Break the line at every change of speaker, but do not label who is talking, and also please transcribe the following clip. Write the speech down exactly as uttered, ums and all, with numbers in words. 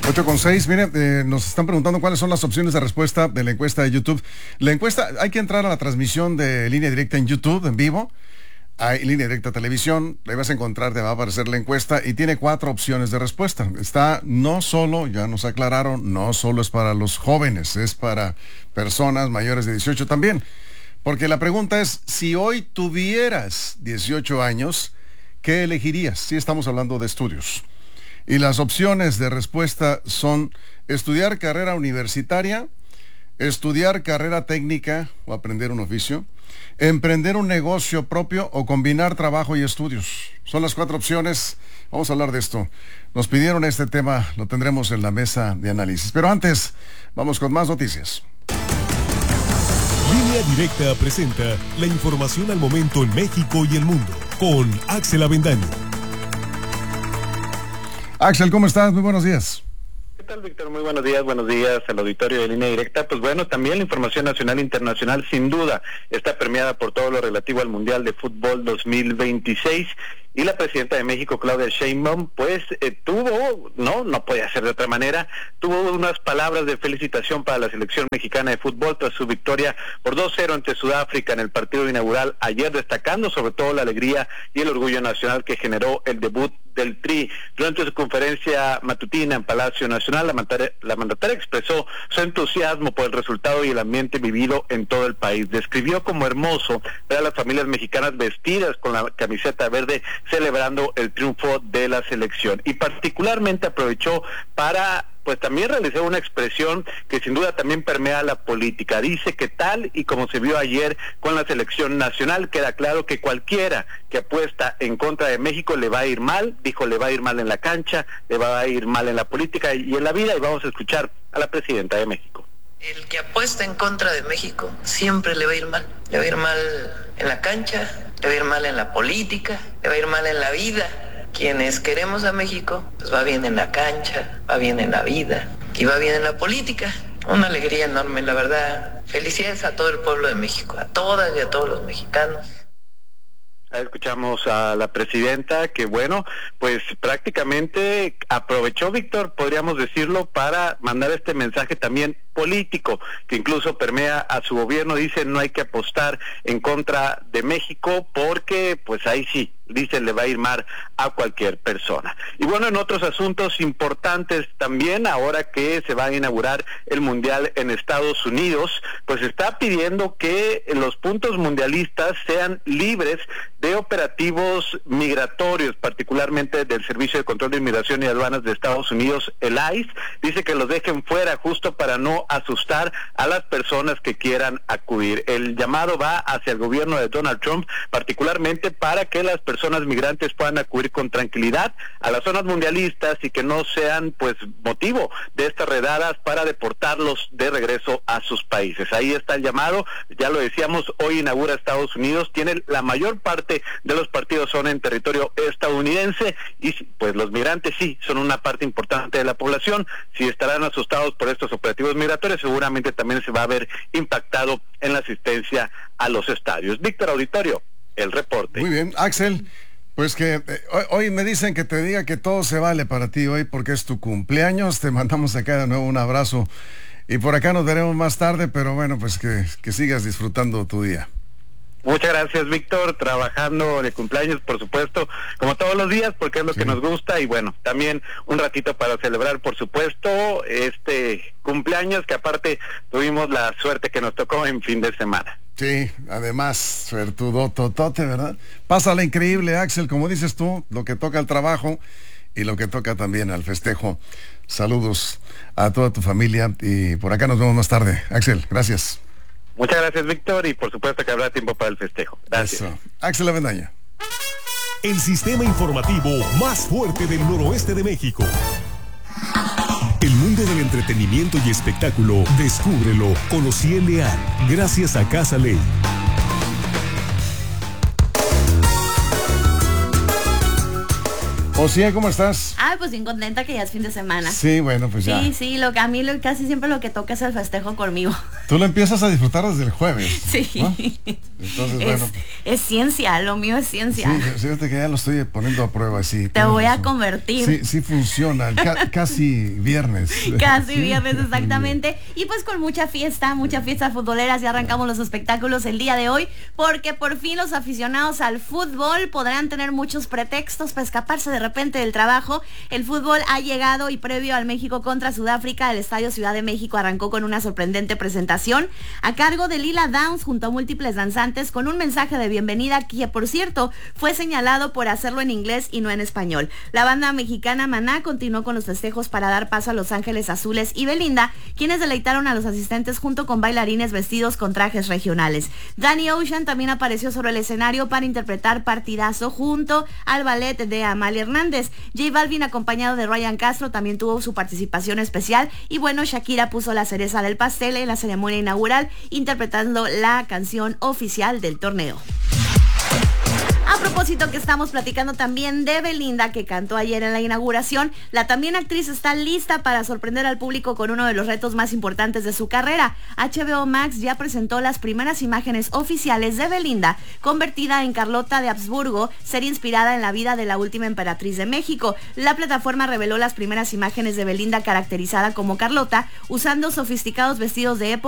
ocho con seis, mire, eh, nos están preguntando cuáles son las opciones de respuesta de la encuesta de YouTube. La encuesta, hay que entrar a la transmisión de Línea Directa en YouTube, en vivo. Hay Línea Directa Televisión, ahí vas a encontrar, te va a aparecer la encuesta y tiene cuatro opciones de respuesta. Está no solo, ya nos aclararon, no solo es para los jóvenes, es para personas mayores de dieciocho también. Porque la pregunta es, si hoy tuvieras dieciocho años, ¿qué elegirías? Sí, estamos hablando de estudios. Y las opciones de respuesta son estudiar carrera universitaria, estudiar carrera técnica o aprender un oficio, emprender un negocio propio o combinar trabajo y estudios. Son las cuatro opciones. Vamos a hablar de esto. Nos pidieron este tema, lo tendremos en la mesa de análisis. Pero antes, vamos con más noticias.
Línea Directa presenta la información al momento en México y el mundo con Axel Avendaño.
Axel, ¿cómo estás? Muy buenos días.
¿Qué tal, Víctor? Muy buenos días, buenos días al auditorio de Línea Directa. Pues bueno, también la información nacional e internacional sin duda está permeada por todo lo relativo al Mundial de Fútbol dos mil veintiséis. Y la presidenta de México, Claudia Sheinbaum, pues eh, tuvo, no, no puede ser de otra manera, tuvo unas palabras de felicitación para la selección mexicana de fútbol tras su victoria por dos cero ante Sudáfrica en el partido inaugural ayer, destacando sobre todo la alegría y el orgullo nacional que generó el debut del Tri. Durante su conferencia matutina en Palacio Nacional, la mandataria, la mandataria expresó su entusiasmo por el resultado y el ambiente vivido en todo el país. Describió como hermoso ver a las familias mexicanas vestidas con la camiseta verde celebrando el triunfo de la selección, y particularmente aprovechó para pues también realizar una expresión que sin duda también permea la política. Dice que tal y como se vio ayer con la selección nacional, queda claro que cualquiera que apuesta en contra de México le va a ir mal. Dijo, le va a ir mal en la cancha, le va a ir mal en la política y en la vida, y vamos a escuchar a la presidenta de México.
El que apuesta en contra de México siempre le va a ir mal. Le va a ir mal en la cancha, le va a ir mal en la política, le va a ir mal en la vida. Quienes queremos a México, pues va bien en la cancha, va bien en la vida y va bien en la política. Una alegría enorme, la verdad. Felicidades a todo el pueblo de México, a todas y a todos los mexicanos.
Ahí escuchamos a la presidenta que, bueno, pues prácticamente aprovechó, Víctor, podríamos decirlo, para mandar este mensaje también político, que incluso permea a su gobierno. Dice, no hay que apostar en contra de México porque, pues ahí sí, dice, le va a ir mal a cualquier persona. Y bueno, en otros asuntos importantes también, ahora que se va a inaugurar el Mundial en Estados Unidos, pues está pidiendo que los puntos mundialistas sean libres de operativos migratorios, particularmente del Servicio de Control de Inmigración y Aduanas de Estados Unidos, el I C E. Dice que los dejen fuera justo para no asustar a las personas que quieran acudir. El llamado va hacia el gobierno de Donald Trump, particularmente para que las personas migrantes puedan acudir con tranquilidad a las zonas mundialistas y que no sean pues motivo de estas redadas para deportarlos de regreso a sus países. Ahí está el llamado, ya lo decíamos, hoy inaugura Estados Unidos, tiene la mayor parte de los partidos son en territorio estadounidense y pues los migrantes sí son una parte importante de la población. Si estarán asustados por estos operativos migratorios, seguramente también se va a ver impactado en la asistencia a los estadios. Víctor, auditorio, el reporte.
Muy bien, Axel, pues que eh, hoy, hoy me dicen que te diga que todo se vale para ti hoy porque es tu cumpleaños. Te mandamos acá de nuevo un abrazo y por acá nos veremos más tarde, pero bueno, pues que, que sigas disfrutando tu día.
Muchas gracias, Víctor, trabajando de cumpleaños, por supuesto, como todos los días, porque es lo sí. que nos gusta, y bueno, también un ratito para celebrar, por supuesto, este cumpleaños, que aparte tuvimos la suerte que nos tocó en fin de semana.
Sí, además, suertudo totote, ¿verdad? Pásala increíble, Axel, como dices tú, lo que toca al trabajo y lo que toca también al festejo. Saludos a toda tu familia y por acá nos vemos más tarde. Axel, gracias.
Muchas gracias, Víctor, y por supuesto que habrá tiempo para el festejo. Gracias.
Eso. Axel Avendaña.
El sistema informativo más fuerte del noroeste de México. El mundo del entretenimiento y espectáculo, descúbrelo con Ociel Leal, gracias a Casa Ley.
Rocío, ¿cómo estás?
Ay, pues bien contenta que ya es fin de semana.
Sí, bueno, pues ya.
Sí, sí, lo que a mí lo, casi siempre lo que toca es el festejo conmigo.
Tú lo empiezas a disfrutar desde el jueves.
Sí.
¿No? Entonces,
es,
bueno.
es ciencia, lo mío es ciencia.
Sí, fíjate que ya lo estoy poniendo a prueba, sí.
Te voy
razón.
a convertir.
Sí, sí funciona, Ca casi viernes.
Casi
Sí.
viernes, exactamente. Y pues con mucha fiesta, mucha fiesta futbolera, ya arrancamos los espectáculos el día de hoy, porque por fin los aficionados al fútbol podrán tener muchos pretextos para escaparse de repente del trabajo. El fútbol ha llegado y previo al México contra Sudáfrica, el Estadio Ciudad de México arrancó con una sorprendente presentación a cargo de Lila Downs junto a múltiples danzantes con un mensaje de bienvenida que, por cierto, fue señalado por hacerlo en inglés y no en español. La banda mexicana Maná continuó con los festejos para dar paso a Los Ángeles Azules y Belinda, quienes deleitaron a los asistentes junto con bailarines vestidos con trajes regionales. Danny Ocean también apareció sobre el escenario para interpretar Partidazo junto al ballet de Amalia Hernández. J Balvin, acompañado de Ryan Castro, también tuvo su participación especial y bueno, Shakira puso la cereza del pastel en la ceremonia inaugural interpretando la canción oficial del torneo. A propósito que estamos platicando también de Belinda, que cantó ayer en la inauguración, la también actriz está lista para sorprender al público con uno de los retos más importantes de su carrera. H B O Max ya presentó las primeras imágenes oficiales de Belinda, convertida en Carlota de Habsburgo, serie inspirada en la vida de la última emperatriz de México. La plataforma reveló las primeras imágenes de Belinda caracterizada como Carlota, usando sofisticados vestidos de época